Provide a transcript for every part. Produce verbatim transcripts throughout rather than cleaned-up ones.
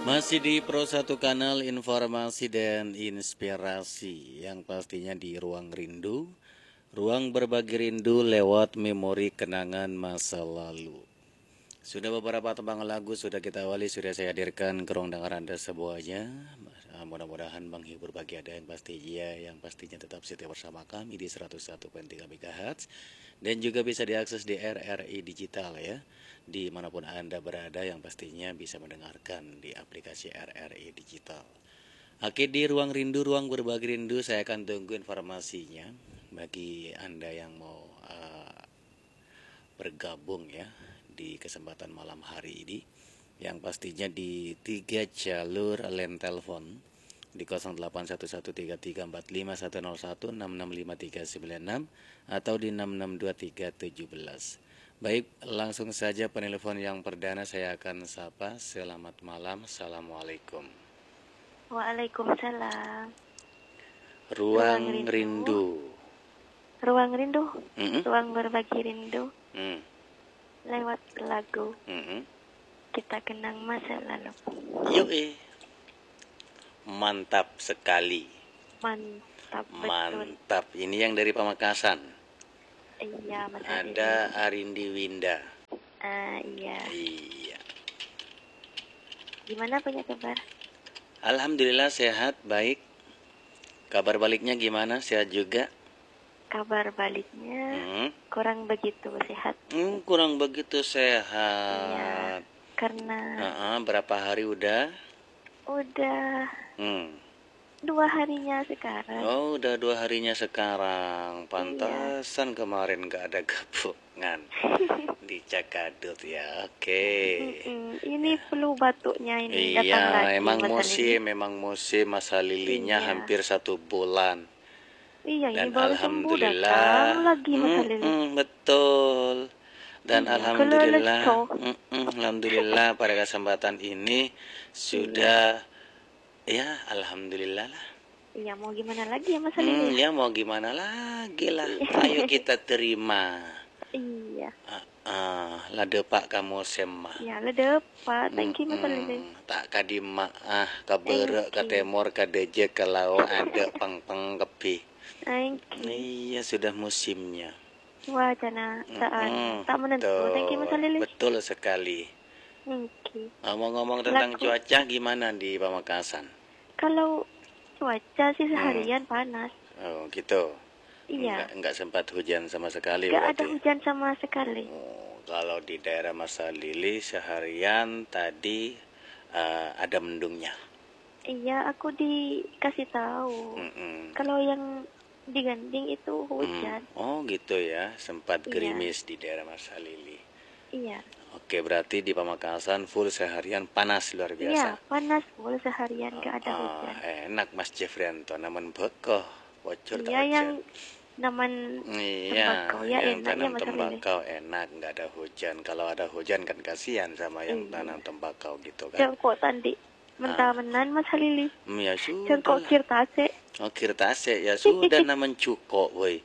Masih di Pro satu Kanal Informasi dan Inspirasi yang pastinya di Ruang Rindu. Ruang berbagi rindu lewat memori kenangan masa lalu. Sudah beberapa tembang lagu sudah kita awali, sudah saya hadirkan ke ruang dengar Anda semuanya. Mudah-mudahan menghibur bagi Anda yang pasti ya, yang pastinya tetap setia bersama kami di seratus satu koma tiga megahertz dan juga bisa diakses di R R I Digital ya. Dimanapun Anda berada yang pastinya bisa mendengarkan di aplikasi R R I Digital. Oke, di Ruang Rindu, Ruang Berbagi Rindu, saya akan tunggu informasinya bagi Anda yang mau uh, bergabung ya di kesempatan malam hari ini, yang pastinya di tiga jalur line telepon di nol delapan satu satu tiga tiga empat lima satu nol satu enam enam lima tiga sembilan enam atau di enam enam dua tiga tujuh belas. Baik, langsung saja penelpon yang perdana saya akan sapa. Selamat malam, Assalamualaikum. Waalaikumsalam. Ruang Rindu. rindu. Ruang rindu. Mm-hmm. Ruang berbagi rindu. Mm. Lewat lagu. Mm-hmm. Kita kenang masa lalu. Yuk, eh. Mantap sekali. Mantap betul. Mantap. Ini yang dari Pamekasan. Iya, Mas Ada Arindi Winda. Uh, iya. Iya. Gimana punya kabar? Alhamdulillah sehat, baik. Kabar baliknya gimana? Sehat juga? Kabar baliknya hmm. kurang begitu sehat. Hmm, kurang begitu sehat. Iya, karena uh-uh, berapa hari udah? Udah Hmm. dua harinya sekarang. Oh, udah dua harinya sekarang. Pantasan iya. Kemarin gak ada gabungan di Cakadut ya. Oke. Okay. Ini ya. Flu batuknya ini iya, datang lagi. Emang musim, memang musim masa lilinya iya. hampir satu bulan. Iya, dan ini baru alhamdulillah lagi masa mm, mm, betul. Dan iya, alhamdulillah, mm, mm, alhamdulillah pada kesempatan ini sudah iya. ya alhamdulillah lah. Iya, mau gimana lagi ya Mas Lili? Hmm, ya mau gimana lagi lah. Ayo kita terima. Iya. Uh, uh, lade pak kamu sema. Ya lade pak, thank you Mas Lili. Tak kadima ah kabere ka temor ka deje ka lao ada pang-pang kepi. Thank you. Iya, sudah musimnya. Wah, jana saat mm, tak menentu. Thank you Mas Lili. Betul sekali. Thank you. Ngomong-ngomong tentang Laku. Cuaca gimana di Pamekasan? Kalau cuaca sih seharian hmm. panas. Oh, gitu. Iya. Enggak, enggak sempat hujan sama sekali. Enggak berarti. ada hujan sama sekali. Oh, kalau di daerah Mas Lili seharian tadi uh, ada mendungnya. Iya, aku dikasih tahu. Mm-mm. Kalau yang di Ganding itu hujan. Mm. Oh, gitu ya. Sempat iya. gerimis di daerah Mas Lili. Iya. Oke, berarti di Pamekasan full seharian panas luar biasa. Iya, panas full seharian, gak ada oh, hujan. Enak Mas Jeffrianto, namun bekoh, bocor iya, yang naman iya, tembakau ya yang enak tanam ya tembakau enak, nggak ada hujan. Kalau ada hujan kan kasihan sama yang iya. tanam tembakau gitu kan. Jengkok tadi mentah-menan Mas Halili. Hmm, ya sudah. Jengkok kirtase. Oh, kirtase ya sudah naman cuko, woi.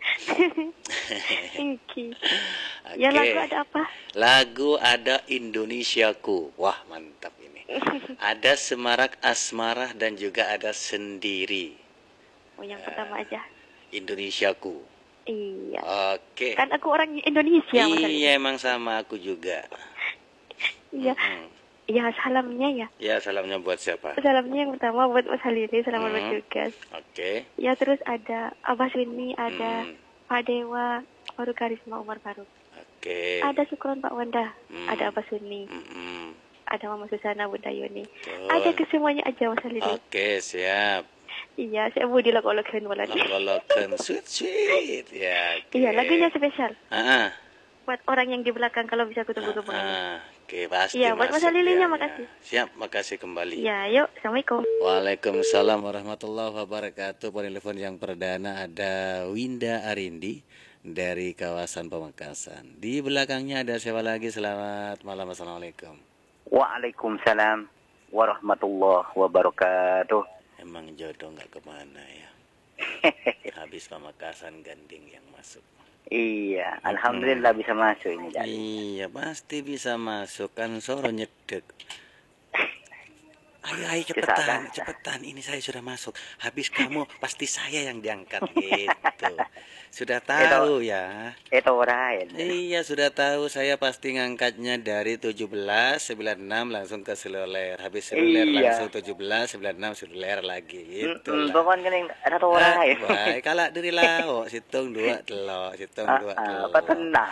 Okay. Ya lagu ada apa? Lagu ada Indonesiaku. Wah, mantap ini. Ada Semarak Asmara dan juga ada Sendiri. Oh, yang uh, pertama aja. Indonesiaku. Iya. Oke. Kan aku orang Indonesia. Iya, emang sama aku juga. Iya. Mm-hmm. Ya, salamnya ya. Ya, salamnya buat siapa? Salamnya yang pertama buat Mas Halili, selamat hmm. bertugas. Oke. Okay. Ya, terus ada Abah Suni, ada hmm. Pak Dewa, Baru Karisma Umar Faruk. Oke. Okay. Ada Syukron Pak Wanda, hmm. ada Abah Suni. Hmm. Ada Mama Susana Bunda Yuni. Betul. Ada kesemuanya aja Mas Halili. Oke, okay, siap. Iya, saya mau dilok-olokan malah. Lok-olokan sweet sweet ya. Okay. Iya, lagunya spesial. Ah. Buat orang yang di belakang kalau bisa kutunggu tunggu ah. Oke, pasti. Iya, buat Mas Lilinya, ya, makasih. Siap, makasih kembali. Ya, yuk, assalamualaikum. Waalaikumsalam warahmatullahi wabarakatuh. Penelpon yang perdana ada Winda Arindi dari kawasan Pamekasan. Di belakangnya ada siapa lagi? Selamat malam, assalamualaikum. Waalaikumsalam warahmatullahi wabarakatuh. Emang jodoh nggak kemana ya? Habis Pamekasan Ganding yang masuk. Iya, alhamdulillah hmm. bisa masuk ini. Jadi. Iya, pasti bisa masuk kan Soro nyedek. Iya, ayo cepetan, cepetan. Ini saya sudah masuk. Habis kamu, pasti saya yang diangkat gitu. Sudah tahu ya. Itu orang. Iya, sudah tahu. Saya pasti ngangkatnya dari tujuh belas, sembilan puluh enam langsung ke seluler. Habis seluler Iya. langsung tujuh belas, sembilan puluh enam seluler lagi. Gitu Mm, lah. pokoknya kan ada tuh orang. Baik, kalak diri lauk. Situng dua telok, situng Ah, dua ah, telok. apa tenang?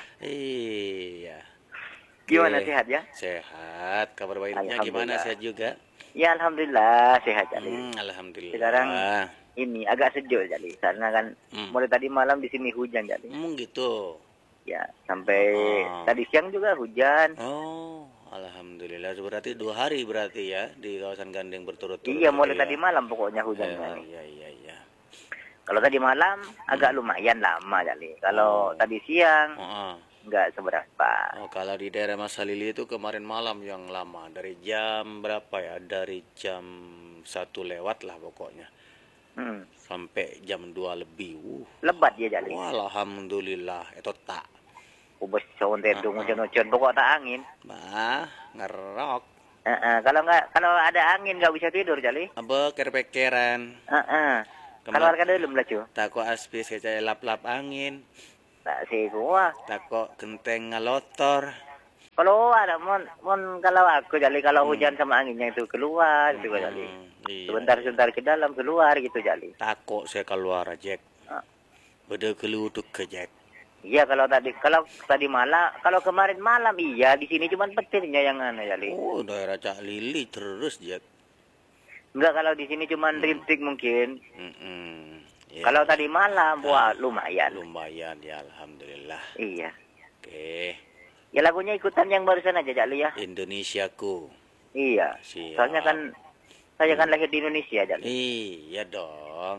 Iya. Gimana Oke. sehat ya? Sehat. Kabar baiknya gimana? Alhamdulillah. Sehat juga? Ya alhamdulillah sehat jadi. Hmm, alhamdulillah. Sekarang ini agak sejuk jadi karena kan Hmm. mulai tadi malam di sini hujan jadi. Hmm, gitu. Ya sampai Oh. tadi siang juga hujan. Oh, alhamdulillah. Berarti dua hari berarti ya di kawasan Gandeng berturut-turut. Iya mulai gitu ya? tadi malam pokoknya Eh, hujannya. iya, iya, iya. Kalau tadi malam agak lumayan lama jadi. Kalau Oh. tadi siang Oh, ah. nggak seberapa. Oh, kalau di daerah Mas Halili itu kemarin malam yang lama. Dari jam berapa ya? Dari jam satu lewat lah pokoknya. Hmm. Sampai jam dua lebih. Uh. Lebat ya jadi. Wah, alhamdulillah. Itu tak. Ubus cowok tedung Ah, ah. ucon-ucon pokok tak angin. Bah, ngerok. Eh, eh, kalau nggak kalau ada angin nggak bisa tidur jadi. Apa ker-pekeran. Eh, eh. Kalau Kemar- harga dulu lah cu. Tako aspis kayak lap-lap angin. Tak sih gua. Tako genteng ngalotor. Kalau ada mon, mon kalau aku jadi kalau Hmm. hujan sama anginnya itu keluar itu gua jadi. Hmm, iya. Sebentar-sebentar ke dalam keluar gitu jadi. Tako saya keluar Jack. Ah. Beda keluduk ke Jack. Iya kalau tadi kalau tadi malam kalau kemarin malam iya di sini cuman petirnya yang aneh jadi. Oh, daerah Cak Lili terus Jack. Enggak kalau di sini cuman Hmm. rintik mungkin. Mm-mm. Ya, Kalau tadi malam Ah. wah lumayan. lumayan ya, alhamdulillah. Iya. Oke, Ya lagunya ikutan yang barusan aja Jali ya. Indonesiaku. Iya. Siap. Soalnya kan saya kan lahir di Indonesia Jali. Iya dong.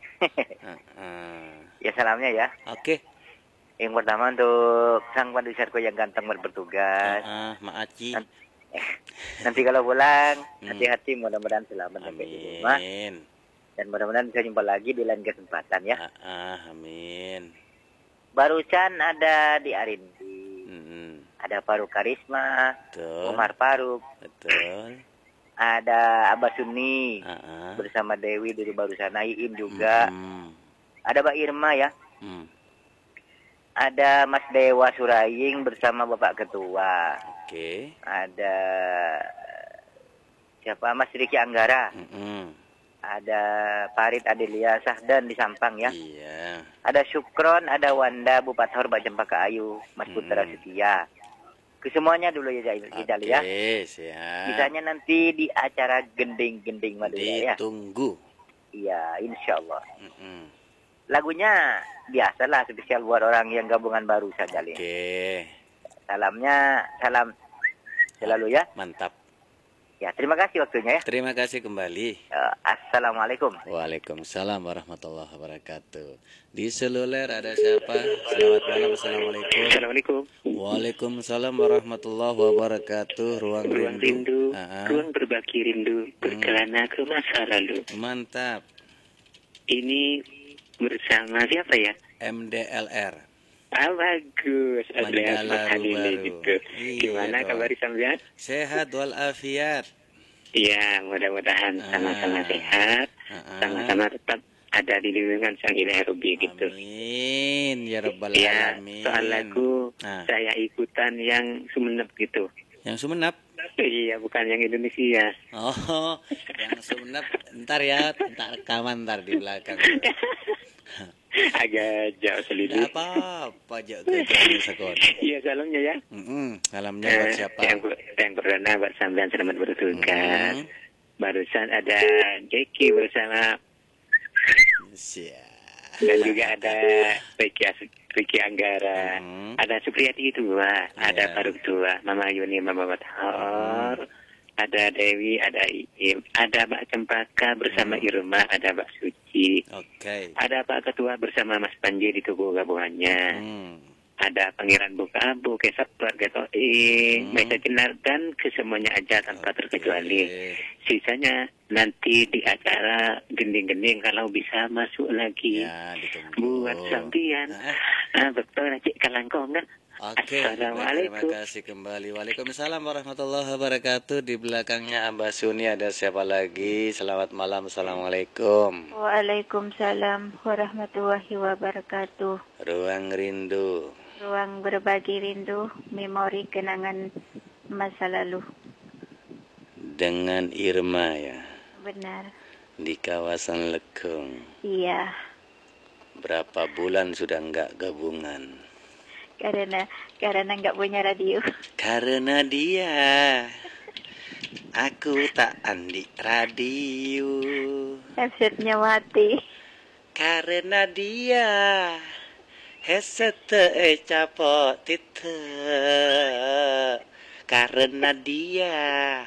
Heeh. Ya salamnya ya. Oke. Yang pertama untuk sang pandusarko yang ganteng bertugas. Heeh, Mak Aci. Nanti kalau pulang, Hmm. hati-hati mudah-mudahan selamat sampai di rumah. Amin. Dan mudah-mudahan bisa jumpa lagi di lain kesempatan ya. Heeh, amin. Barusan ada di Arindi, Mm-mm. ada Faruk Karisma, Betul. Umar Faruk, Betul. ada Abah Sunni Heeh. bersama Dewi dari barusan, Iim juga. Mm. Ada Mbak Irma ya. Mm. Ada Mas Dewa Suraying bersama Bapak Ketua. Oke. Ada siapa Mas Riki Anggara. Mm-mm. Ada Farid Adelia Sahdan di Sampang ya. Iya. Ada Syukron, ada Wanda, Bupat Hor, Mbak Cempaka Ayu, Mas Putra Hmm. Setia. Kesemuanya dulu ya Jali ya. Oke, siap. Bisanya nanti di acara gending-gending Madura ya. Ditunggu. Iya, insya Allah. Mm-mm. Lagunya biasalah spesial buat orang yang gabungan baru saja. Oke. Salamnya, salam selalu ya. Mantap. Ya, terima kasih waktunya ya. Terima kasih kembali. Eh, Assalamualaikum. Waalaikumsalam warahmatullahi wabarakatuh. Di seluler ada siapa? Selamat malam. Assalamualaikum. Assalamualaikum. Waalaikumsalam warahmatullahi wabarakatuh. Ruang Ruang rindu. rindu, Ah, ah. ruang berbagi rindu, berkelana ke masa lalu. Mantap. Ini bersama siapa ya? M D L R. Ah, bagus. Adrian Mandala Mas Halili Rubaru. gitu. Iya Gimana dong. kabar sampean? Sehat walafiat. Iya, mudah-mudahan Ah. sama-sama sehat, Ah, ah. sama-sama tetap ada di lindungan Sang Ilahi Rabbi gitu. Amin ya rabbal Ya, alamin. soal lagu Nah, saya ikutan yang Sumenep gitu. yang Sumenep. Iya, bukan yang Indonesia. Oh, yang Sumenep. Ntar ya, ntar rekaman ntar di belakang. Agak jauh Tidak selidiki. apa-apa, jak kerjanya sekolah. Iya, salamnya ya. Mm-mm, salamnya buat Eh, siapa? Yang, yang perdana buat sampean selamat bertugas. Mm. Barusan ada Jeki bersama Siap. dan juga ada Ricky, As- Ricky Anggara. Mm. Ada Supriyati dua, ada Iya. Faruk dua, Mama Yuni, Mama Bathor, ada Dewi, ada Iim, ada Mbak Cempaka bersama Mm. Irma, ada Mbak Suci, Oke. ada Pak Ketua bersama Mas Panji di tubuh gabungannya. Hmm. Ada Pangeran Bukabu, Kesap, keluarga Toi, Hmm. Maisa Jenar, dan kesemuanya aja tanpa Oke. terkecuali. Sisanya nanti di acara gending-gending kalau bisa masuk lagi. Ya, ditunggu. Buat sampian, Ah, ah, betul Cik Kalangkong kan? Oke, baik, terima Assalamualaikum. kasih kembali. Waalaikumsalam warahmatullahi wabarakatuh. Di belakangnya Abah Suni ada siapa lagi? Selamat malam, assalamualaikum. Waalaikumsalam warahmatullahi wabarakatuh. Ruang Rindu. Ruang berbagi rindu, memori kenangan masa lalu. Dengan Irma ya, Benar. di kawasan Lekung. Iya. Berapa bulan sudah nggak gabungan? Karena karena nggak punya radio. Karena dia, aku tak andi radio. Headsetnya mati. Karena dia, headset teu capot tite. Karena dia.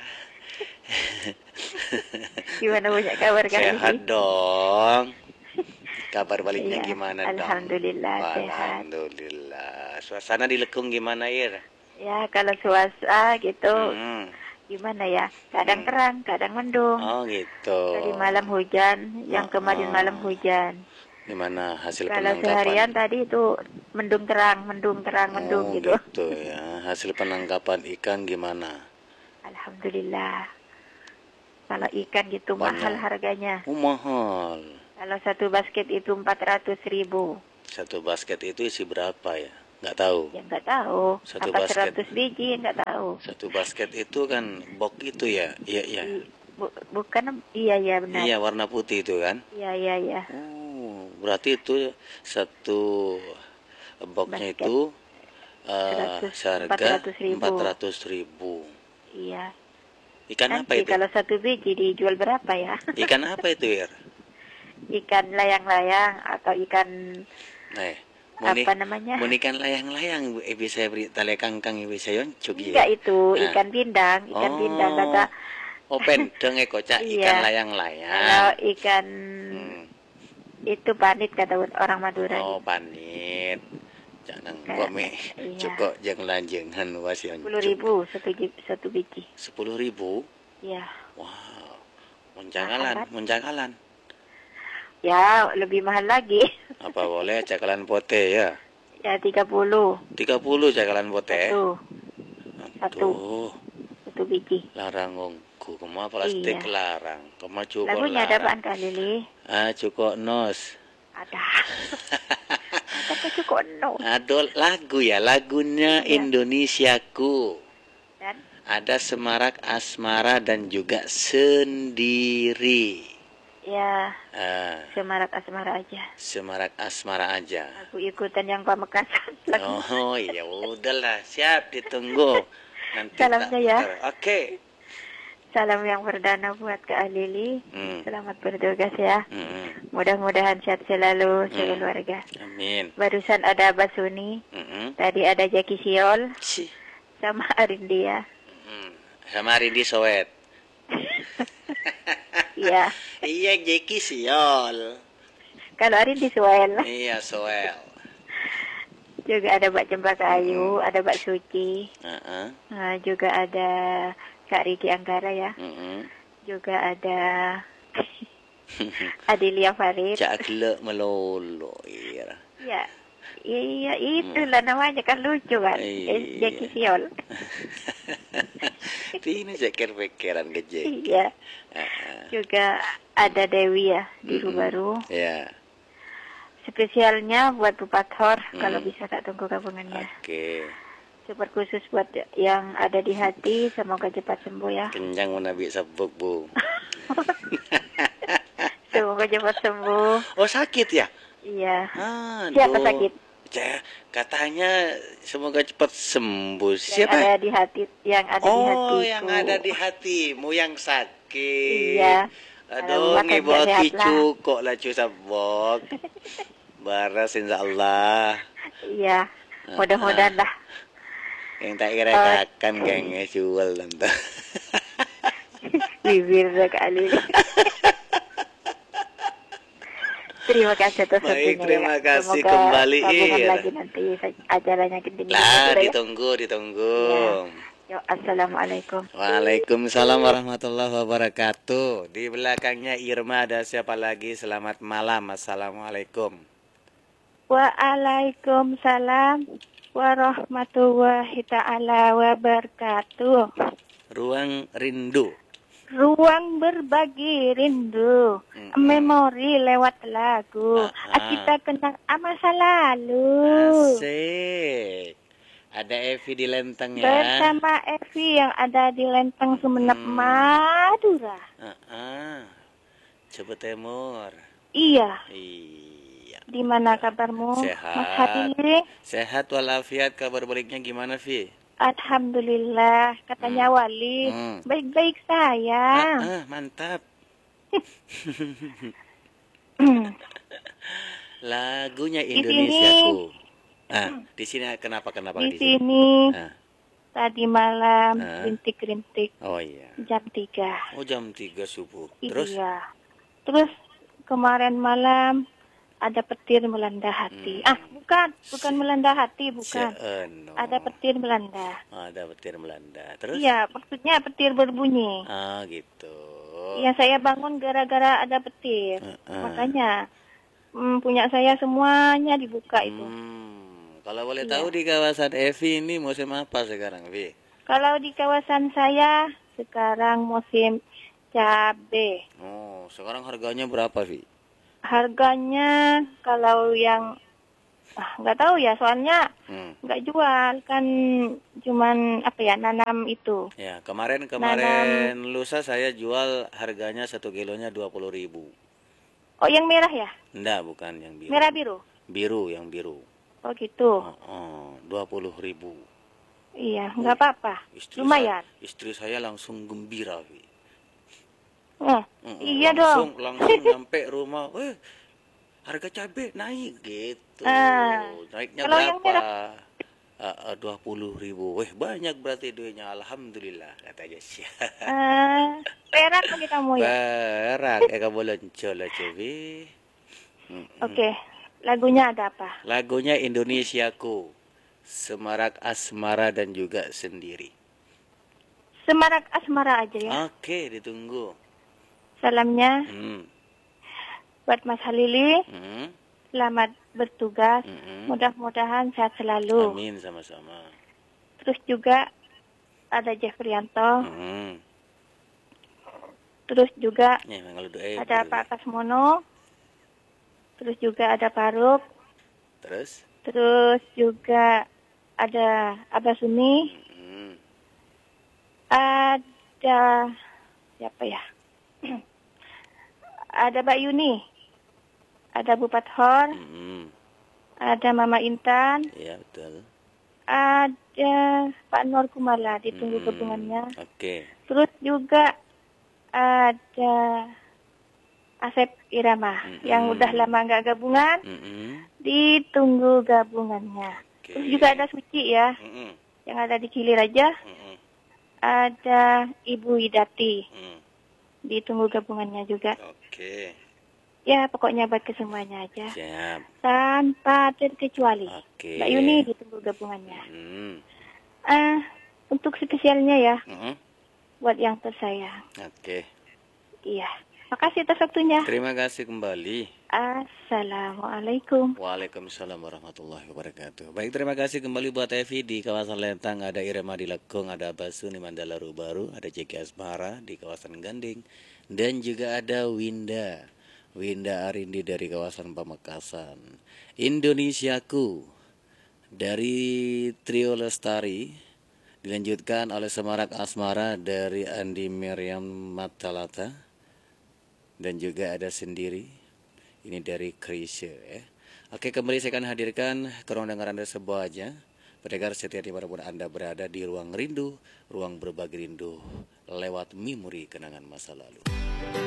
Gimana punya kabar kali Sehat ini? dong. Kabar baliknya Iya, gimana dong? alhamdulillah, sehat. Alhamdulillah. Suasana di Lekung gimana, Ir? Ya kalau suasa gitu, Hmm. gimana ya? Kadang Hmm. terang, kadang mendung. Oh gitu. Tadi malam hujan, yang kemarin Oh. malam hujan. Gimana hasil Kalau penangkapan? seharian tadi itu mendung terang, mendung terang, mendung Oh, gitu. gitu ya. Hasil penangkapan ikan gimana? Alhamdulillah. Kalau ikan gitu Banyak. mahal harganya. Oh, mahal. Kalau satu basket itu empat ratus ribu. Satu basket itu isi berapa ya? Nggak tahu. Ya nggak tahu. Satu Apa basket. seratus biji nggak tahu. Satu basket itu kan box itu ya? Iya, iya. I- bu- bukan, iya iya benar. Iya, warna putih itu kan? Iya iya iya. Oh, berarti itu satu boxnya Basket. itu uh, seratus, seharga empat ratus ribu. empat ratus ribu. Iya. Ikan apa Nanti itu? kalau satu biji dijual berapa ya? Ikan apa itu, Ir? Ikan layang-layang atau ikan Eh, muni, apa namanya? muni ikan layang-layang, eh bisa beri tali kangkang, eh bisa yoncuk Enggak ya. itu Nah. ikan pindang, ikan Oh. pindang kata. Oh, pendeng eh kocak, Iya. ikan Kalau layang-layang. ikan Hmm. itu panit kata orang Madura. Oh, panit. Jangan Kayak- gua me iya. cukup jeng lanjengan was Sepuluh ribu satu ji- satu biji. Sepuluh ribu. Ya, Wow. Muncangalan, Mahal, kan? muncangalan. ya lebih mahal lagi. Apa boleh cakalan pote ya? Ya tiga puluh Tiga puluh cakalan pote. satu satu Tuh, satu biji. larang ngongku. Kema plastik Iya. larang. Kema cukup Lagunya ada apaan larang. kali Li? Ah, cukup nos. Ada. Ada kok cukup no. Adol lagu ya, lagunya Iya. Indonesiaku. Dan Ada Semarak Asmara dan juga Sendiri. ya Ah, semarak asmara aja. Semarak Asmara aja. Aku ikutan yang Pamekasan. Lagu. Oh, ya udahlah, siap ditunggu. Nanti Salamnya tak ya. putar. Oke. Salam yang perdana buat Kak Lili. Hmm. Selamat bertugas ya. Mm-mm. Mudah-mudahan sehat selalu Hmm. sekeluarga. Amin. Barusan ada Basuni, Mm-mm. tadi ada Jackie Siol, Cih. sama Arindia. Mm. Sama Rindi Soet. Iya. Iya, Jeki Siol. Kalau Arindi Suel. Iya, Soel. Juga ada Mbak Cempaka Ayu, ada Mbak Suci. Heeh. Nah, juga ada Kak Riki Anggara ya. Heeh. Juga ada Adelia Farid. Cak gelek melolo. Iya. Ya. Iya, itulah namanya kan lucu kan. Iya. Eh, Jackie Siol. Ini ceker pikiran ke Jeki. Iya. Heeh. Juga ada Dewi ya di Mm-mm. Baru. Ya. Spesialnya buat Bu Pathor, Mm. kalau bisa tak tunggu gabungannya. Oke. Super khusus buat yang ada di hati, semoga cepat sembuh ya. Kenyang menabi sabuk, Bu. Semoga cepat sembuh. Oh, sakit ya? Iya. Aduh. Siapa sakit? Ja, katanya semoga cepat sembuh. Yang Siapa? ada di hati, yang ada di hatiku. Oh, yang ada di hatimu yang sakit. Iya. Aduh, Kalau ngibu makan hati sehat lah. cukup lah cu sabok. Baras insyaallah. Iya. Mudah-mudahan lah. Yang tak kira Oh. akan gengnya jual tante. Bibir sekali. Terima kasih atas Baik, waktunya terima ya. kasih Semoga kembali, sambungan Ir. lagi nanti acaranya gini-gini. Lah, ya. ditunggu, ditunggu. Yo, assalamualaikum. Waalaikumsalam warahmatullahi wabarakatuh. Di belakangnya Irma ada siapa lagi? Selamat malam. Assalamualaikum. Waalaikumsalam warahmatullahi ta'ala wabarakatuh. Ruang rindu. Ruang berbagi rindu, Mm-mm. memori lewat lagu. Ah, ah. Kita kenang masa lalu. Asik. Ada Evi di Lenteng ya. Bersama Evi yang ada di Lenteng Sumeneb, Hmm. Madura. Ah, ah. Coba Timur. Iya. Iya. Di mana kabarmu, Sehat. Mas Hadi? Sehat walafiat. Kabar baliknya gimana, Vi? Alhamdulillah, katanya Hmm. Wali. Hmm. Baik-baik Ah, sayang. ah, mantap. Lagunya Di Indonesiaku. Ah, di sini kenapa kenapa Di di sini? sini Ah, tadi malam Ah. rintik-rintik oh iya. jam tiga. Oh jam tiga subuh. Terus? Iya. Terus kemarin malam ada petir melanda hati. Hmm. Ah, bukan, bukan Si- melanda hati, bukan. Seeno. Ada petir melanda. Ada petir melanda. Terus? Iya, maksudnya petir berbunyi. Ah gitu. Iya, saya bangun gara-gara ada petir. Heeh. Makanya hmm, punya saya semuanya dibuka itu. Hmm, kalau boleh Iya. tahu di kawasan Evi ini musim apa sekarang, Vi? Kalau di kawasan saya sekarang musim cabe. Oh, sekarang harganya berapa, Vi? Harganya kalau yang ah, nggak tahu ya, soalnya Hmm. nggak jual kan, cuman apa ya, nanam itu. Ya, kemarin kemarin lusa saya jual harganya satu kilonya dua puluh ribu. Oh, yang merah ya? Enggak, bukan yang biru. Merah biru. Biru, yang biru. Oh gitu. Oh, oh, dua puluh ribu. Iya, nggak apa-apa. Istri Lumayan. Saya, istri saya langsung gembira, Vi. Oh, Mm-mm, iya langsung, dong. Langsung nyampe rumah, eh harga cabai naik gitu. Ah, Naiknya kalau yang berapa? Dua puluh ribu. Weh banyak berarti duitnya. Alhamdulillah katanya sih. Eh, perak lagi kamu ya? Berak, eka bolonco lah cuy. Oke, lagunya ada apa? Lagunya Indonesiaku, Semarak Asmara dan juga Sendiri. Semarak asmara aja ya. Oke, ditunggu. Salamnya Hmm. buat Mas Halili. Hmm. Selamat bertugas. Hmm. Mudah-mudahan sehat selalu. Amin sama-sama. Terus juga ada Jeffrianto. Hmm. Terus juga Ya, kalau doa eh, ada boleh. Pak Kasmono. Terus juga ada Faruk. Terus? Terus juga ada Abah Suni. Hmm. Ada siapa ya? Ada Mbak Yuni. Ada Bupat Hor. Hmm. Ada Mama Intan. Ya, betul. Ada Pak Nur Kumala, ditunggu Hmm. gabungannya. Oke. Terus juga ada Asep Irama Mm-mm. yang udah lama nggak gabungan, Hmm. ditunggu gabungannya. Oke. Terus juga ada Suci ya, Hmm. yang ada di Kilir aja. Hmm. Ada Ibu Widati, Hmm. ditunggu gabungannya juga. Oke. Ya pokoknya buat kesemuanya aja, Siap. tanpa terkecuali. Oke. Mbak Yuni ditunggu gabungannya. Hmm. Ah, untuk spesialnya ya, Hmm. buat yang tersayang. Oke. Iya. Makasih atas waktunya. Terima kasih kembali. Assalamualaikum. Waalaikumsalam warahmatullahi wabarakatuh. Baik, terima kasih kembali buat Evi di kawasan Lentang. Ada Irma di Lekong, ada Basu di Mandala Baru, ada Ceki Asmara di kawasan Ganding, dan juga ada Winda. Winda Arindi dari kawasan Pamekasan. Indonesiaku dari Trio Lestari dilanjutkan oleh Semarak Asmara dari Andi Miriam Matalata, dan juga ada Sendiri. Ini dari Krisye ya. Oke, kembali saya akan hadirkan ke ruang dengar Anda sebuah aja. Pendengar setia dimanapun Anda berada di ruang rindu, ruang berbagi rindu lewat memori kenangan masa lalu.